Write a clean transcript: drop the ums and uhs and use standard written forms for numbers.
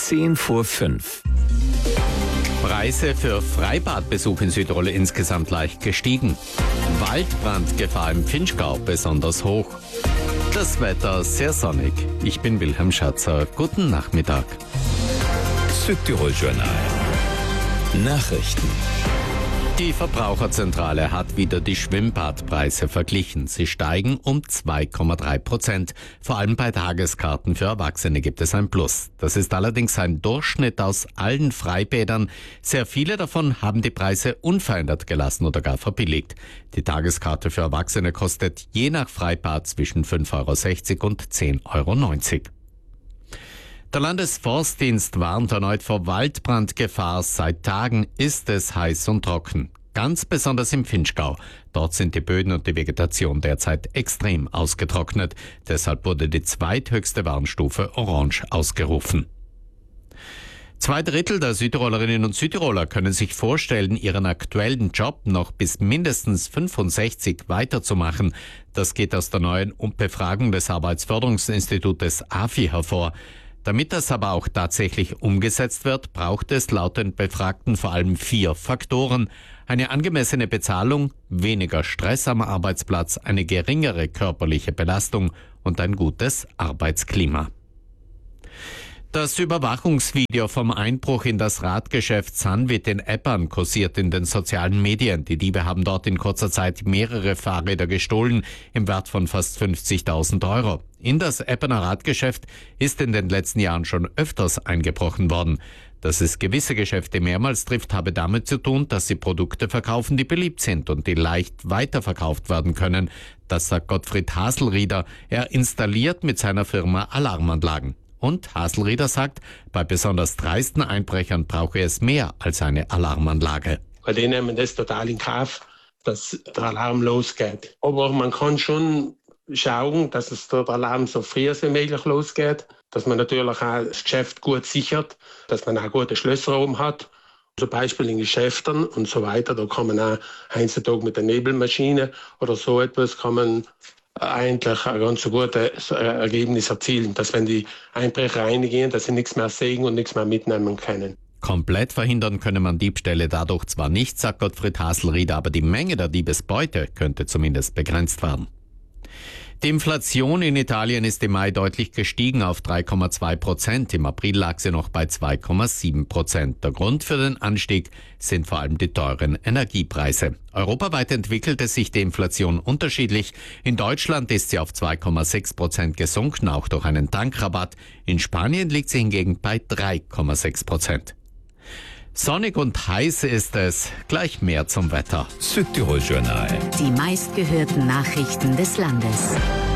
5:10. Preise für Freibadbesuch in Südtirol insgesamt leicht gestiegen. Waldbrandgefahr im Vinschgau besonders hoch. Das Wetter sehr sonnig. Ich bin Wilhelm Schatzer. Guten Nachmittag. Südtirol Journal. Nachrichten. Die Verbraucherzentrale hat wieder die Schwimmbadpreise verglichen. Sie steigen um 2,3%. Vor allem bei Tageskarten für Erwachsene gibt es ein Plus. Das ist allerdings ein Durchschnitt aus allen Freibädern. Sehr viele davon haben die Preise unverändert gelassen oder gar verbilligt. Die Tageskarte für Erwachsene kostet je nach Freibad zwischen 5,60 € und 10,90 €. Der Landesforstdienst warnt erneut vor Waldbrandgefahr. Seit Tagen ist es heiß und trocken. Ganz besonders im Vinschgau. Dort sind die Böden und die Vegetation derzeit extrem ausgetrocknet. Deshalb wurde die zweithöchste Warnstufe Orange ausgerufen. 2/3 der Südtirolerinnen und Südtiroler können sich vorstellen, ihren aktuellen Job noch bis mindestens 65 weiterzumachen. Das geht aus der neuen Befragung des Arbeitsförderungsinstitutes AFI hervor. Damit das aber auch tatsächlich umgesetzt wird, braucht es laut den Befragten vor allem 4 Faktoren. Eine angemessene Bezahlung, weniger Stress am Arbeitsplatz, eine geringere körperliche Belastung und ein gutes Arbeitsklima. Das Überwachungsvideo vom Einbruch in das Radgeschäft Sanwit in Eppern kursiert in den sozialen Medien. Die Diebe haben dort in kurzer Zeit mehrere Fahrräder gestohlen, im Wert von fast 50.000 €. In das Epperner Radgeschäft ist in den letzten Jahren schon öfters eingebrochen worden. Dass es gewisse Geschäfte mehrmals trifft, habe damit zu tun, dass sie Produkte verkaufen, die beliebt sind und die leicht weiterverkauft werden können. Das sagt Gottfried Haselrieder. Er installiert mit seiner Firma Alarmanlagen. Und Haselrieder sagt, bei besonders dreisten Einbrechern brauche es mehr als eine Alarmanlage. Weil die nehmen das total in Kauf, dass der Alarm losgeht. Aber man kann schon schauen, dass der Alarm so früh wie möglich losgeht, dass man natürlich auch das Geschäft gut sichert, dass man auch gute Schlösser oben hat. Zum Beispiel in Geschäften und so weiter, da kann man auch heutzutage mit der Nebelmaschine oder so etwas kann man eigentlich ein ganz gutes Ergebnis erzielen, dass wenn die Einbrecher reingehen, dass sie nichts mehr sehen und nichts mehr mitnehmen können. Komplett verhindern könne man Diebstähle dadurch zwar nicht, sagt Gottfried Haselrieder, aber die Menge der Diebesbeute könnte zumindest begrenzt werden. Die Inflation in Italien ist im Mai deutlich gestiegen auf 3,2%. Im April lag sie noch bei 2,7%. Der Grund für den Anstieg sind vor allem die teuren Energiepreise. Europaweit entwickelte sich die Inflation unterschiedlich. In Deutschland ist sie auf 2,6% gesunken, auch durch einen Tankrabatt. In Spanien liegt sie hingegen bei 3,6%. Sonnig und heiß ist es. Gleich mehr zum Wetter. Südtirol Journal. Die meistgehörten Nachrichten des Landes.